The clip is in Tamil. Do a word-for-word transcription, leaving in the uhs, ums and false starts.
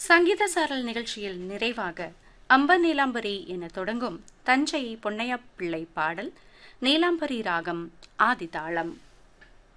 சங்கீத சாரல் நிகழ்ச்சியில் நிறைவாக அம்ப நீலாம்பரி என தொடங்கும் தஞ்சை பொன்னையா பிள்ளை பாடல் நீலாம்பரி ராகம் ஆதிதாளம்.